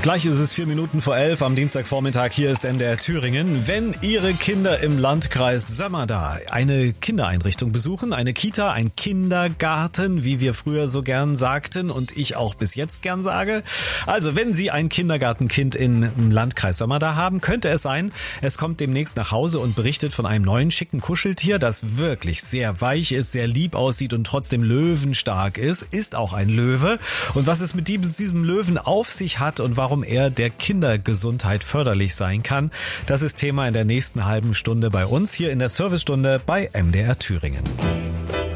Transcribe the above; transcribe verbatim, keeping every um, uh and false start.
Gleich ist es vier Minuten vor elf am Dienstagvormittag. Hier ist M D R Thüringen. Wenn Ihre Kinder im Landkreis Sömmerda eine Kindereinrichtung besuchen, eine Kita, ein Kindergarten, wie wir früher so gern sagten und ich auch bis jetzt gern sage. Also wenn Sie ein Kindergartenkind im Landkreis Sömmerda haben, könnte es sein, es kommt demnächst nach Hause und berichtet von einem neuen schicken Kuscheltier, das wirklich sehr weich ist, sehr lieb aussieht und trotzdem löwenstark ist, ist auch ein Löwe. Und was es mit diesem Löwen auf sich hat und warum er der Kindergesundheit förderlich sein kann, das ist Thema in der nächsten halben Stunde bei uns hier in der Servicestunde bei M D R Thüringen.